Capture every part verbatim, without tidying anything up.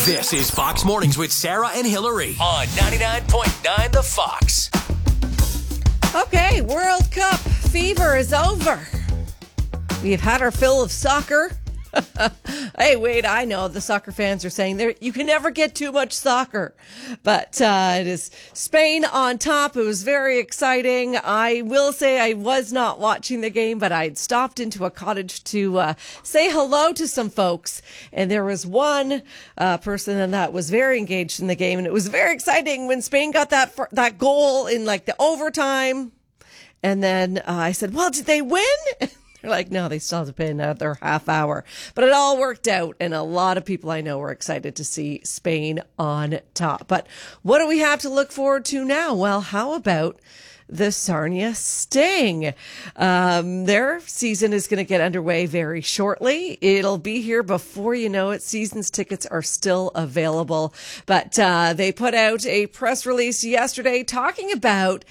This is Fox Mornings with Sarah and Hillary on ninety-nine point nine The Fox. Okay, World Cup fever is over. We've had our fill of soccer. Hey, wait, I know the soccer fans are saying there you can never get too much soccer. But uh, it is Spain on top. It was very exciting. I will say I was not watching the game, but I had stopped into a cottage to uh, say hello to some folks. And there was one uh, person that was very engaged in the game. And it was very exciting when Spain got that that goal in like the overtime. And then uh, I said, well, did they win? They're like, no, they still have to pay another half hour. But it all worked out, and a lot of people I know were excited to see Spain on top. But what do we have to look forward to now? Well, how about the Sarnia Sting? Um, their season is going to get underway very shortly. It'll be here before you know it. Season's tickets are still available. But uh, they put out a press release yesterday talking about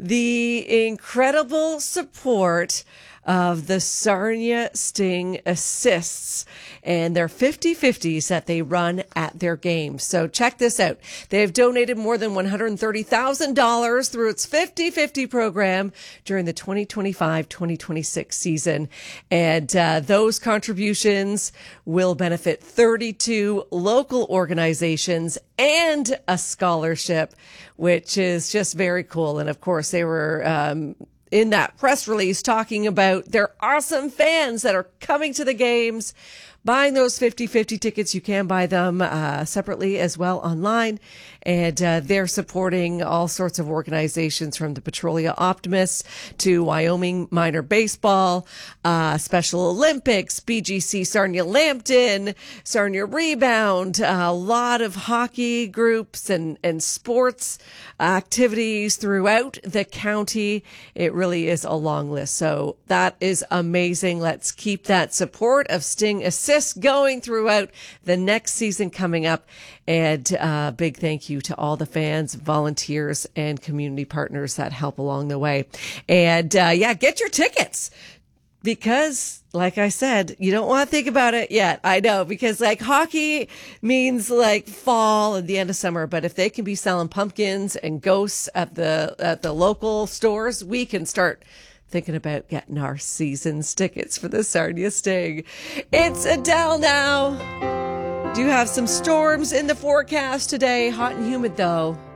the incredible support of the Sarnia Sting Assists and their fifty-fifties that they run at their games. So check this out. They have donated more than one hundred thirty thousand dollars through its fifty-fifty program during the twenty twenty-five twenty twenty-six season. And uh, those contributions will benefit thirty-two local organizations and a scholarship, which is just very cool. And of course, they were um, in that press release talking about their awesome fans that are coming to the games, buying those fifty-fifty tickets. You can buy them uh, separately as well online. And uh, they're supporting all sorts of organizations from the Petrolia Optimists to Wyoming Minor Baseball, uh, Special Olympics, B G C Sarnia Lambton, Sarnia Rebound, a lot of hockey groups and, and sports activities throughout the county. It really is a long list. So that is amazing. Let's keep that support of Sting Assists going throughout the next season coming up. And uh, big thank you to all the fans, volunteers, and community partners that help along the way. And uh, yeah, get your tickets. Because, like I said, you don't want to think about it yet. I know, because like hockey means like fall and the end of summer. But if they can be selling pumpkins and ghosts at the at the local stores, we can start thinking about getting our season's tickets for the Sarnia Sting. It's Adele now. Do have some storms in the forecast today. Hot and humid though.